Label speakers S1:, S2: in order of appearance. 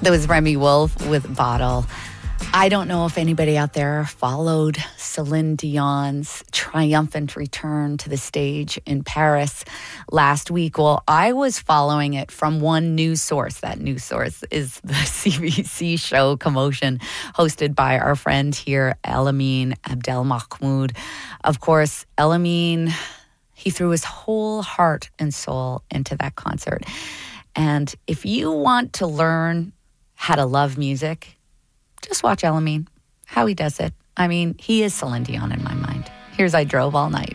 S1: There was Remy Wolf with Bottle. I don't know if anybody out there followed Celine Dion's triumphant return to the stage in Paris last week. Well, I was following it from one news source. That news source is the CBC show Commotion, hosted by our friend here, Elamine Abdelmahmoud. Of course, Elamine, he threw his whole heart and soul into that concert. And if you want to learn how to love music, just watch Elamine, how he does it. I mean, he is Celine Dion in my mind. Here's I Drove All Night.